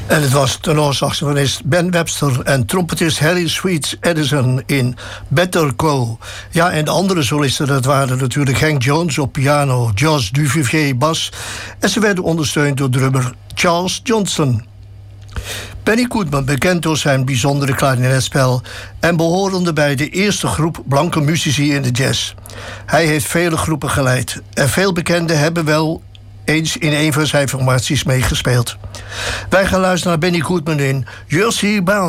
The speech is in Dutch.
En het was tenorsaxofonist Ben Webster en trompetist Harry Sweets Edison in Better Go. Ja, en de andere solisten, dat waren natuurlijk Hank Jones op piano, Jos Duvivier bas, en ze werden ondersteund door drummer Charles Johnson. Benny Goodman, bekend door zijn bijzondere klarinetspel en behorende bij de eerste groep blanke muzici in de jazz. Hij heeft vele groepen geleid en veel bekenden hebben wel eens in een van zijn formaties meegespeeld. Wij gaan luisteren naar Benny Goodman in Jersey Bound.